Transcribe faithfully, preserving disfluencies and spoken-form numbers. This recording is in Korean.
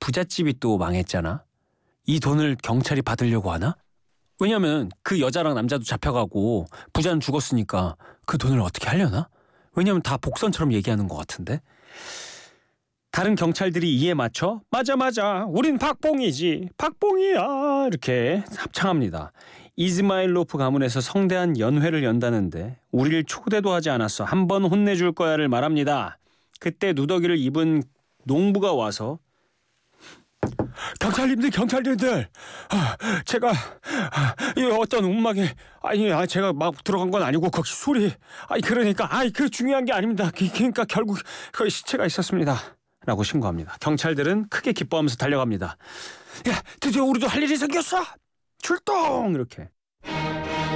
부잣집이 또 망했잖아. 이 돈을 경찰이 받으려고 하나? 왜냐면 그 여자랑 남자도 잡혀가고 부자는 죽었으니까 그 돈을 어떻게 하려나? 왜냐면 다 복선처럼 얘기하는 것 같은데. 다른 경찰들이 이에 맞춰 맞아 맞아 우린 박봉이지 박봉이야 이렇게 합창합니다. 이즈마일로프 가문에서 성대한 연회를 연다는데 우리를 초대도 하지 않았어. 한번 혼내줄 거야를 말합니다. 그때 누더기를 입은 농부가 와서 경찰님들 경찰님들 아, 제가 아, 이 어떤 움막에 아니 아, 제가 막 들어간 건 아니고 거기 소리 아니 그러니까 아이 그 중요한 게 아닙니다. 그러니까 결국 거기 시체가 있었습니다 라고 신고합니다. 경찰들은 크게 기뻐하면서 달려갑니다. 야 드디어 우리도 할 일이 생겼어 출동 이렇게.